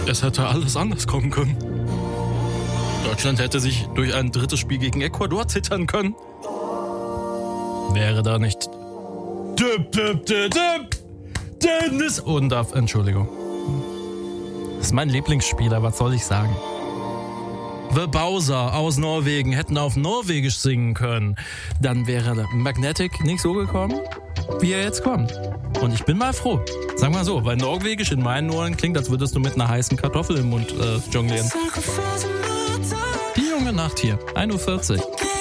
Es hätte alles anders kommen können. Deutschland hätte sich durch ein drittes Spiel gegen Ecuador zittern können. Wäre da nicht Dennis Undaff, Entschuldigung. Das ist mein Lieblingsspieler, was soll ich sagen? The Bowser aus Norwegen hätten auf Norwegisch singen können. Dann wäre Magnetic nicht so gekommen, wie er jetzt kommt. Und ich bin mal froh. Sag mal so, weil Norwegisch in meinen Ohren klingt, als würdest du mit einer heißen Kartoffel im Mund jonglieren. Die junge Nacht hier, 1:40 Uhr.